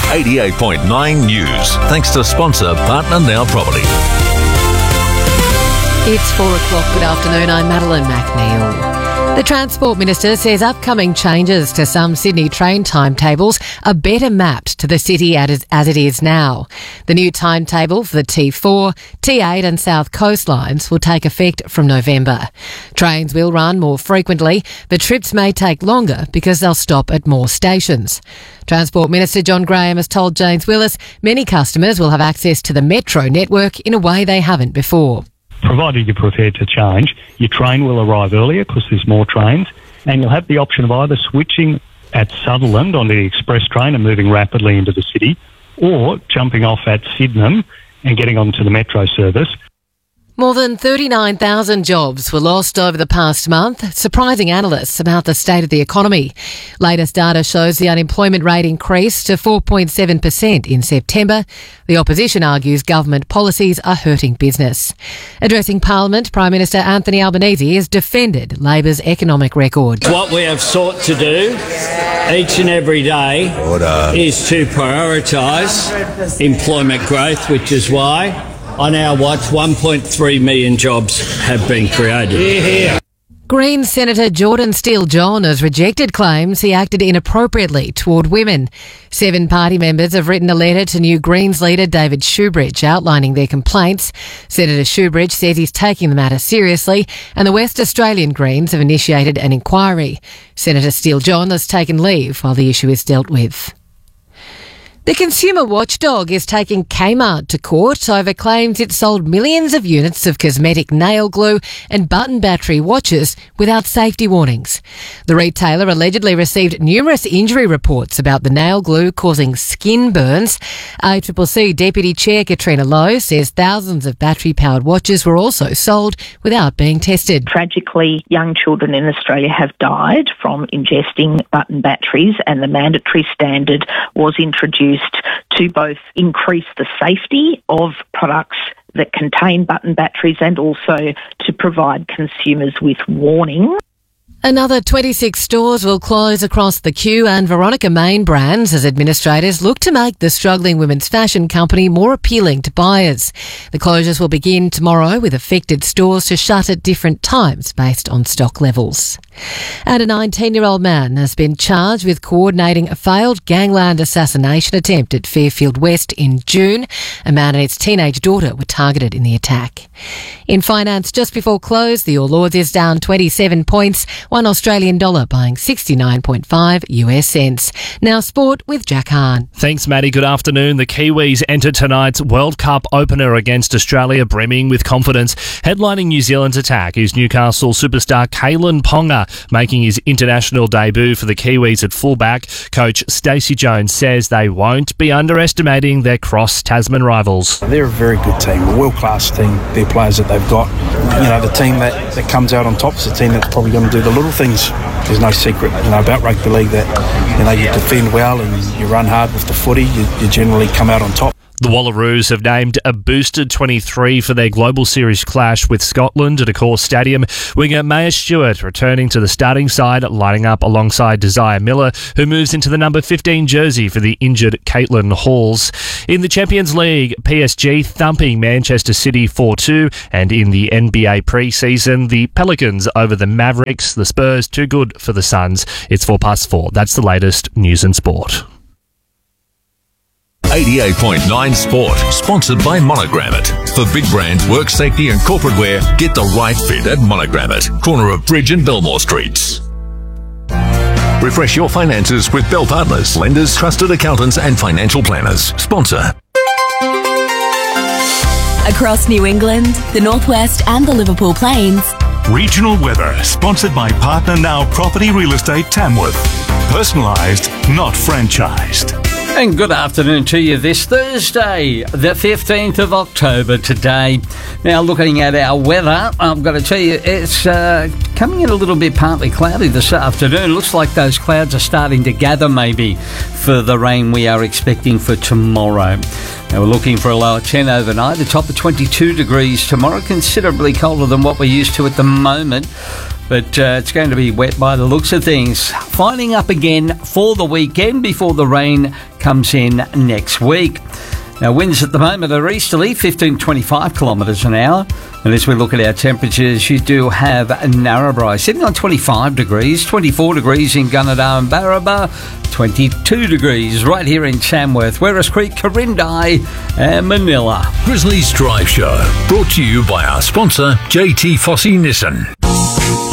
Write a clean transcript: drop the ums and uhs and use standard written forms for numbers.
88.9 News. Thanks to sponsor Partner Now Property. It's 4 o'clock. Good afternoon. I'm Madeline McNeil. The Transport Minister says upcoming changes to some Sydney train timetables are better mapped to the city as it is now. The new timetable for the T4, T8 and South Coast lines will take effect from November. Trains will run more frequently, but trips may take longer because they'll stop at more stations. Transport Minister John Graham has told James Willis many customers will have access to the Metro network in a way they haven't before. Provided you're prepared to change, your train will arrive earlier because there's more trains, and you'll have the option of either switching at Sutherland on the express train and moving rapidly into the city, or jumping off at Sydenham and getting onto the Metro service. More than 39,000 jobs were lost over the past month, surprising analysts about the state of the economy. Latest data shows the unemployment rate increased to 4.7% in September. The opposition argues government policies are hurting business. Addressing Parliament, Prime Minister Anthony Albanese has defended Labor's economic record. What we have sought to do each and every day is to prioritise employment growth, which is why on our watch, 1.3 million jobs have been created. Greens Senator Jordan Steele-John has rejected claims he acted inappropriately toward women. 7 party members have written a letter to new Greens leader David Shoebridge outlining their complaints. Senator Shoebridge says he's taking the matter seriously, and the West Australian Greens have initiated an inquiry. Senator Steele-John has taken leave while the issue is dealt with. The consumer watchdog is taking Kmart to court over claims it sold millions of units of cosmetic nail glue and button battery watches without safety warnings. The retailer allegedly received numerous injury reports about the nail glue causing skin burns. ACCC Deputy Chair Katrina Lowe says thousands of battery-powered watches were also sold without being tested. Tragically, young children in Australia have died from ingesting button batteries, and the mandatory standard was introduced to both increase the safety of products that contain button batteries and also to provide consumers with warning. Another 26 stores will close across the Q and Veronica Main brands as administrators look to make the struggling women's fashion company more appealing to buyers. The closures will begin tomorrow with affected stores to shut at different times based on stock levels. And a 19-year-old man has been charged with coordinating a failed gangland assassination attempt at Fairfield West in June. A man and his teenage daughter were targeted in the attack. In finance, just before close, the All Ords is down 27 points, $1 Australian dollar buying 69.5 US cents. Now sport with Jack Hahn. Thanks, Maddie. Good afternoon. The Kiwis enter tonight's World Cup opener against Australia brimming with confidence. Headlining New Zealand's attack is Newcastle superstar Kalen Ponga, making his international debut for the Kiwis at fullback. Coach Stacey Jones says they won't be underestimating their cross-Tasman rivals. They're a very good team, a world-class team. Their players that they've got, the team that comes out on top is the team that's probably going to do the little things. There's no secret, about rugby league that, you defend well and you run hard with the footy, you generally come out on top. The Wallaroos have named a boosted 23 for their Global Series clash with Scotland at Accor Stadium. Winger Maya Stewart returning to the starting side, lining up alongside Desire Miller, who moves into the number 15 jersey for the injured Caitlin Halls. In the Champions League, PSG thumping Manchester City 4-2, and in the NBA pre-season, the Pelicans over the Mavericks, the Spurs too good for the Suns. It's 4:04. That's the latest news and sport. 88.9 Sport, sponsored by Monogram It. For big brand, work safety and corporate wear, get the right fit at Monogram It, corner of Bridge and Belmore Streets. Refresh your finances with Bell Partners, lenders, trusted accountants and financial planners. Sponsor. Across New England, the Northwest and the Liverpool Plains. Regional weather, sponsored by Partner Now Property Real Estate Tamworth. Personalised, not franchised. And good afternoon to you this Thursday, the 15th of October today. Now, looking at our weather, I've got to tell you, it's coming in a little bit partly cloudy this afternoon. Looks like those clouds are starting to gather maybe for the rain we are expecting for tomorrow. Now, we're looking for a low of 10 overnight, the top of 22 degrees tomorrow, considerably colder than what we're used to at the moment. But it's going to be wet by the looks of things. Finding up again for the weekend before the rain comes in next week. Now, winds at the moment are easterly, 15-25 kilometres an hour. And as we look at our temperatures, you do have Narrabri sitting on 25 degrees, 24 degrees in Gunnedah and Barraba, 22 degrees right here in Tamworth, Werris Creek, Corindai and Manila. Grizzlies Drive Show, brought to you by our sponsor, JT Fossey Nissan.